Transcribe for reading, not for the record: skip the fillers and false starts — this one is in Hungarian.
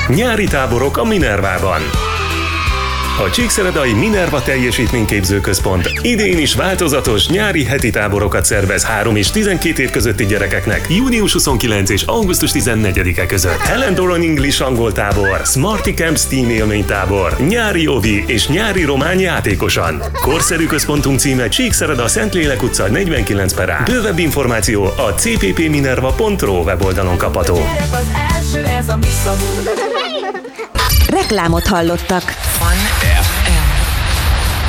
Nyári táborok a Minervában. A Csíkszeredai Minerva Teljesítményképző Központ idén is változatos nyári heti táborokat szervez 3 és 12 év közötti gyerekeknek június 29 és augusztus 14-e között. Helen Doran English angol tábor, Smarty Camp Steam élménytábor, nyári ovi és nyári román játékosan. Korszerű központunk címe Csíkszereda Szentlélek utca 49/A. Bővebb információ a cppminerva.ro weboldalon kapható. Reklámot hallottak.